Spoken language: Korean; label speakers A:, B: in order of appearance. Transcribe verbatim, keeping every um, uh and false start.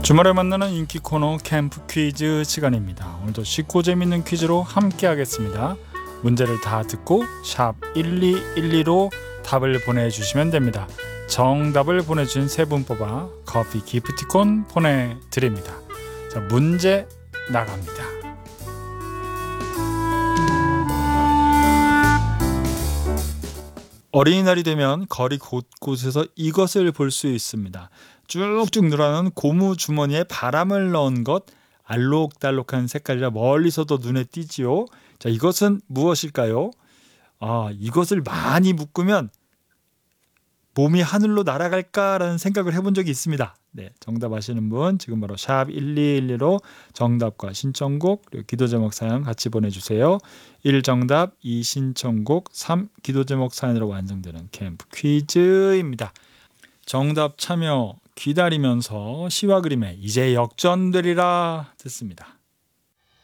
A: 주말에 만나는 인기 코너 캠프 퀴즈 시간입니다. 오늘도 쉽고 재밌는 퀴즈로 함께 하겠습니다. 문제를 다 듣고 샵 일이일이로 답을 보내주시면 됩니다. 정답을 보내주신 세 분 뽑아 커피 기프티콘 보내드립니다. 자, 문제 나갑니다. 어린이날이 되면 거리 곳곳에서 이것을 볼 수 있습니다. 쭉쭉 늘어나는 고무 주머니에 바람을 넣은 것, 알록달록한 색깔이라 멀리서도 눈에 띄지요. 자, 이것은 무엇일까요? 아, 이것을 많이 묶으면 몸이 하늘로 날아갈까라는 생각을 해본 적이 있습니다. 네, 정답 아시는 분 지금 바로 샵 일이일이로 정답과 신청곡 그리고 기도 제목 사연 같이 보내주세요. 일 정답, 이 신청곡, 삼 기도 제목 사연으로 완성되는 캠프 퀴즈입니다. 정답 참여 기다리면서 시와 그림에 이제 역전되리라 듣습니다.